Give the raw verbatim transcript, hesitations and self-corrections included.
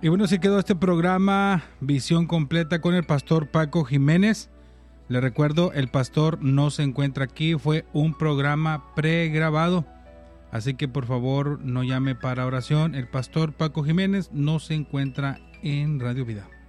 Y bueno, se quedó este programa Visión Completa con el pastor Paco Jiménez. Le recuerdo, el pastor no se encuentra aquí, fue un programa pregrabado. Así que por favor no llame para oración. El pastor Paco Jiménez no se encuentra en Radio Vida.